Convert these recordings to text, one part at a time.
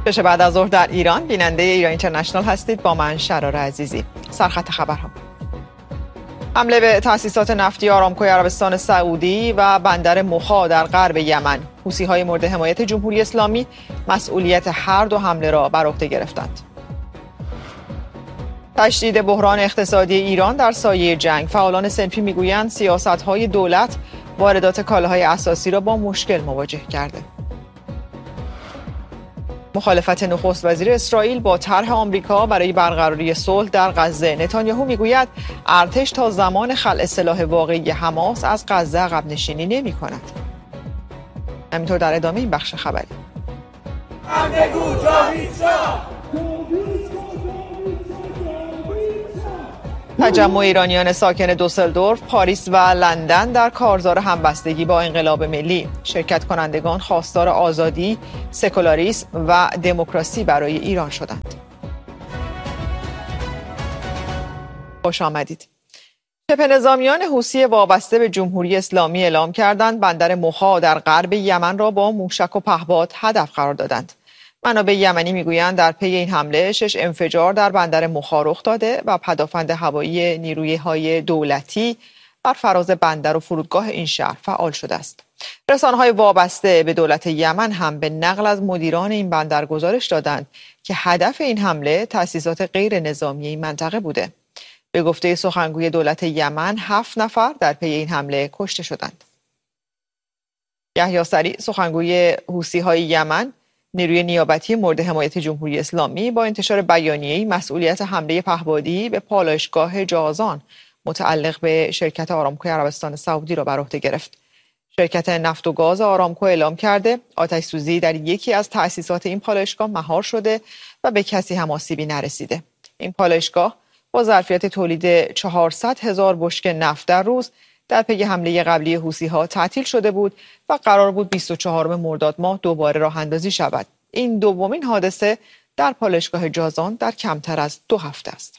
شش بعد از ظهر در ایران بیننده ایران اینترنشنال هستید با من شرار عزیزی. سرخط خبرها: حمله به تأسیسات نفتی آرامکو عربستان سعودی و بندر مخا در غرب یمن. حوثی‌های مورد حمایت جمهوری اسلامی مسئولیت هر دو حمله را بر عهده گرفتند. تشدید بحران اقتصادی ایران در سایه جنگ. فعالان صنفی میگویند سیاست‌های دولت واردات کالاهای اساسی را با مشکل مواجه کرده. مخالفت نخست وزیر اسرائیل با طرح آمریکا برای برقراری صلح در غزه. نتانیاهو میگوید ارتش تا زمان خلع سلاح واقعی حماس از غزه عقب نشینی نمی‌کند. همینطور در ادامه این بخش خبری. تجمع ایرانیان ساکن دوسلدورف، پاریس و لندن در کارزار همبستگی با انقلاب ملی. شرکت کنندگان خواستار آزادی، سکولاریسم و دموکراسی برای ایران شدند. خوش آمدید. شبه نظامیان حوثی وابسته به جمهوری اسلامی اعلام کردند بندر مخا در غرب یمن را با موشک و پهپاد هدف قرار دادند. منابع یمنی میگویند در پی این حمله 6 انفجار در بندر مخا رخ داده و پدافند هوایی نیروهای دولتی بر فراز بندر و فرودگاه این شهر فعال شده است. رسانه‌های وابسته به دولت یمن هم به نقل از مدیران این بندر گزارش دادند که هدف این حمله تأسیسات غیر نظامی این منطقه بوده. به گفته سخنگوی دولت یمن 7 نفر در پی این حمله کشته شدند. یحیی سریع، سخنگوی حوثی‌های یمن، نیروی نیابتی مورد حمایت جمهوری اسلامی، با انتشار بیانیه‌ای مسئولیت حمله پهپادی به پالایشگاه جازان متعلق به شرکت آرامکو عربستان سعودی را بر عهده گرفت. شرکت نفت و گاز آرامکو اعلام کرده آتش سوزی در یکی از تأسیسات این پالایشگاه مهار شده و به کسی هم آسیبی نرسیده. این پالایشگاه با ظرفیت تولید 400,000 بشکه نفت در روز در پی حمله قبلی حوثی‌ها تعطیل شده بود و قرار بود 24 مرداد ماه دوباره راه اندازی شود. این دومین حادثه در پالایشگاه جازان در کمتر از 2 هفته است.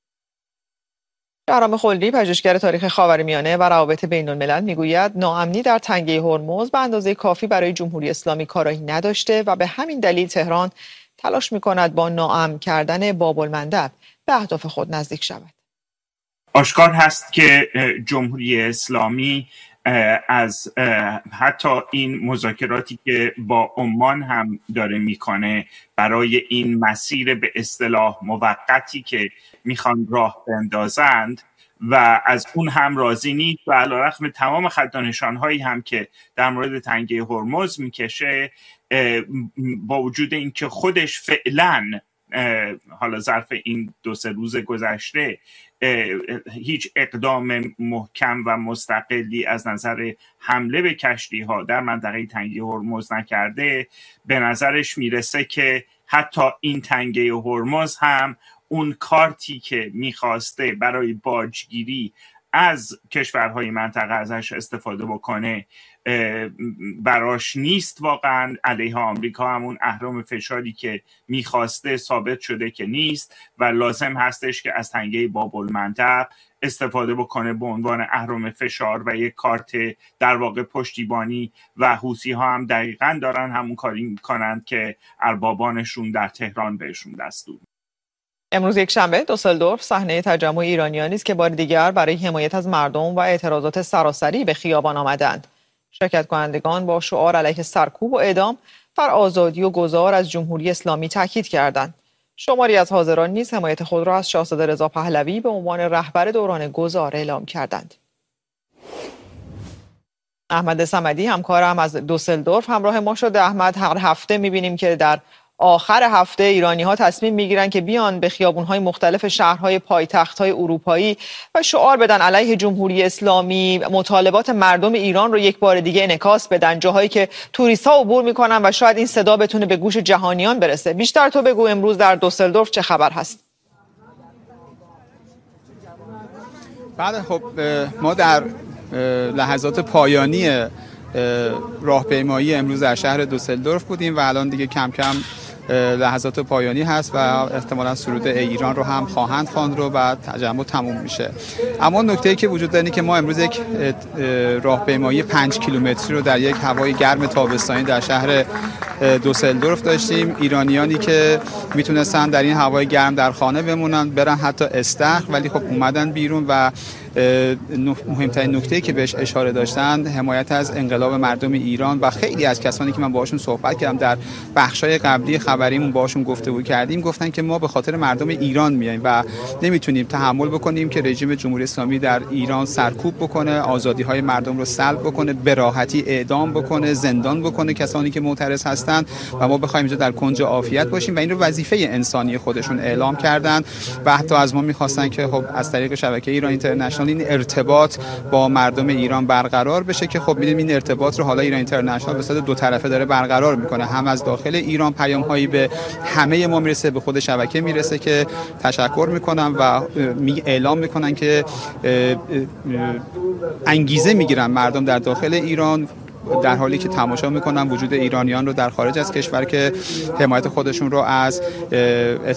شهرام خلدی، پژوهشگر تاریخ خاورمیانه و روابط بین‌الملل، میگوید ناامنی در تنگه هرمز به اندازه کافی برای جمهوری اسلامی کارایی نداشته و به همین دلیل تهران تلاش می‌کند با ناامن کردن باب‌المندب به اهداف خود نزدیک شود. آشکار هست که جمهوری اسلامی از حتی این مذاکراتی که با عمان هم داره میکنه برای این مسیر به اصطلاح موقتی که میخوان راه بندازند و از اون هم راضی نیست و علیرغم تمام خط و نشانهایی هم که در مورد تنگه هرمز میکشه، با وجود اینکه خودش فعلا حالا ظرف این 2-3 روز گذشته هیچ اقدام محکم و مستقلی از نظر حمله به کشتی ها در منطقه تنگه هرمز نکرده، به نظرش میرسه که حتی این تنگه هرمز هم اون کارتی که میخواسته برای باجگیری از کشورهای منطقه ازش استفاده بکنه براش نیست. واقعا علیه آمریکا همون اهرم فشاری که میخواسته ثابت شده که نیست و لازم هستش که از تنگه باب‌المندب استفاده بکنه به عنوان اهرم فشار و یک کارت در واقع پشتیبانی و حوثی ها هم دقیقاً دارن همون کاری میکنند که اربابانشون در تهران بهشون دستور. امروز یک شنبه دوسلدورف صحنه تجمع ایرانیانی است که بار دیگر برای حمایت از مردم و اعتراضات سراسری به خیابان آمدند. شرکت کنندگان با شعار علیه سرکوب و اعدام بر آزادی و گذار از جمهوری اسلامی تاکید کردند. شماری از حاضران نیز حمایت خود را از شاهزاده رضا پهلوی به عنوان رهبر دوران گذار اعلام کردند. احمد صمدی همکارم از دوسلدورف همراه ما شده. احمد، هر هفته می‌بینیم که در آخر هفته ایرانی‌ها تصمیم می‌گیرن که بیان به خیابون‌های مختلف شهرهای پایتخت‌های اروپایی و شعار بدن علیه جمهوری اسلامی، مطالبات مردم ایران رو یک بار دیگه انعکاس بدن، جاهایی که توریست‌ها عبور می‌کنن و شاید این صدا بتونه به گوش جهانیان برسه. بیشتر تو بگو امروز در دوسلدورف چه خبر هست؟ بله، خب ما در لحظات پایانی راهپیمایی امروز در شهر دوسلدورف بودیم و الان دیگه کم کم لحظات پایانی هست و احتمالاً سرود ایران رو هم خواهند خواند رو و تجمع تموم میشه. اما نکته‌ای که وجود داره اینه که ما امروز یک راهپیمایی 5 کیلومتری رو در یک هوای گرم تابستانی در شهر دوسلدورف داشتیم، ایرانیانی که میتونستن در این هوای گرم در خانه بمونن، برن حتی استخر، ولی خب اومدن بیرون و مهمترین نکته‌ای که بهش اشاره داشتن حمایت از انقلاب مردم ایران و خیلی از کسانی که من باهاشون صحبت کردم در بخش‌های قبلی خبریمون باهاشون گفتگو کردیم، گفتن که ما به خاطر مردم ایران میایم و نمیتونیم تحمل بکنیم که رژیم جمهوری اسلامی در ایران سرکوب بکنه، آزادی‌های مردم رو سلب بکنه، به راحتی اعدام بکنه، زندان بکنه کسانی که معترض هستند و ما بخوایم اینجا در کنج عافیت باشیم و این رو وظیفه انسانی خودشون اعلام کردن و حتی از ما می‌خواستن که خب از طریق شبکه ایران اینترنشنال این ارتباط با مردم ایران برقرار بشه که خب می‌بینیم این ارتباط رو حالا ایران اینترنشنال به صورت دو طرفه داره برقرار میکنه، هم از داخل ایران پیام‌هایی به همه ما میرسه، به خود شبکه میرسه که تشکر میکنم و اعلام میکنن که انگیزه میگیرن مردم در داخل ایران در حالی که تماشا میکنن وجود ایرانیان رو در خارج از کشور که حمایت خودشون رو از